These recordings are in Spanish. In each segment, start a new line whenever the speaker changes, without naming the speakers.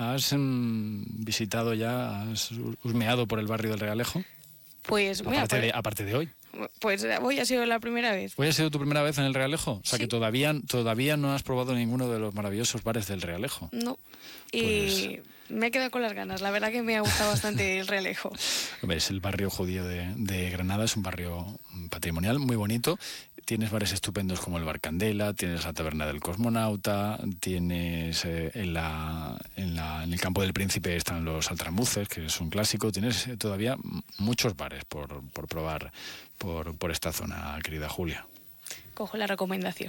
¿Has visitado ya, has husmeado por el barrio del Realejo?
Pues mira,
aparte de hoy.
Pues hoy ha sido la primera vez.
¿Hoy ha sido tu primera vez en el Realejo? O sea,
sí.
que todavía no has probado ninguno de los maravillosos bares del Realejo.
No. Y me he quedado con las ganas. La verdad que me ha gustado bastante el Realejo.
Es el barrio judío de Granada, es un barrio patrimonial muy bonito. Tienes bares estupendos como el Bar Candela, tienes la Taberna del Cosmonauta, tienes en el Campo del Príncipe están los Altramuces, que es un clásico. Tienes todavía muchos bares por probar por esta zona, querida Julia.
Cojo la recomendación.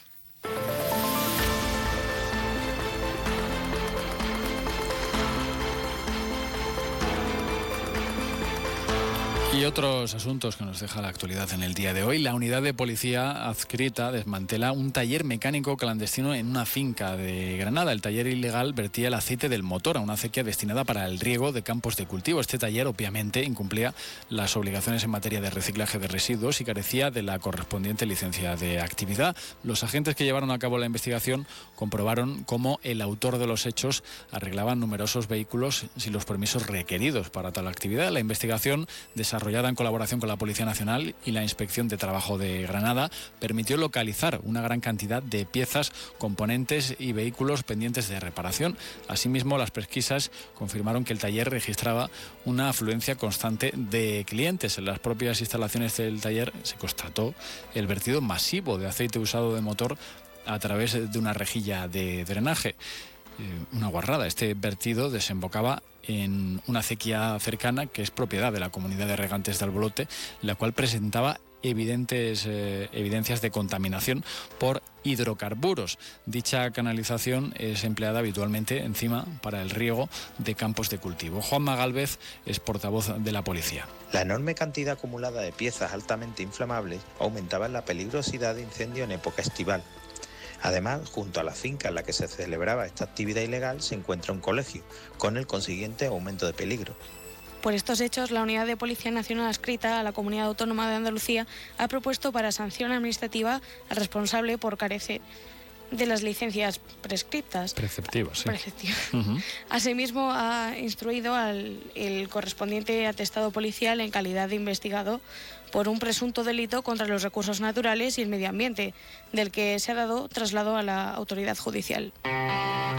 Y otros asuntos que nos deja la actualidad en el día de hoy. La unidad de policía adscrita desmantela un taller mecánico clandestino en una finca de Granada. El taller ilegal vertía el aceite del motor a una acequia destinada para el riego de campos de cultivo. Este taller, obviamente, incumplía las obligaciones en materia de reciclaje de residuos y carecía de la correspondiente licencia de actividad. Los agentes que llevaron a cabo la investigación comprobaron cómo el autor de los hechos arreglaba numerosos vehículos sin los permisos requeridos para tal actividad. La investigación desarrollada en colaboración con la Policía Nacional y la Inspección de Trabajo de Granada, permitió localizar una gran cantidad de piezas, componentes y vehículos pendientes de reparación. Asimismo, las pesquisas confirmaron que el taller registraba una afluencia constante de clientes. En las propias instalaciones del taller se constató el vertido masivo de aceite usado de motor a través de una rejilla de drenaje. Una guarrada. Este vertido desembocaba en una acequia cercana que es propiedad de la comunidad de regantes de Albolote, la cual presentaba evidencias de contaminación por hidrocarburos. Dicha canalización es empleada habitualmente encima para el riego de campos de cultivo. Juanma Gálvez es portavoz de la policía.
La enorme cantidad acumulada de piezas altamente inflamables aumentaba la peligrosidad de incendio en época estival. Además, junto a la finca en la que se celebraba esta actividad ilegal se encuentra un colegio, con el consiguiente aumento de peligro.
Por estos hechos, la Unidad de Policía Nacional adscrita a la Comunidad Autónoma de Andalucía ha propuesto para sanción administrativa al responsable por carecer de las licencias prescriptas.
Preceptivas, sí.
Uh-huh. Asimismo, ha instruido el correspondiente atestado policial en calidad de investigado por un presunto delito contra los recursos naturales y el medio ambiente, del que se ha dado traslado a la autoridad judicial.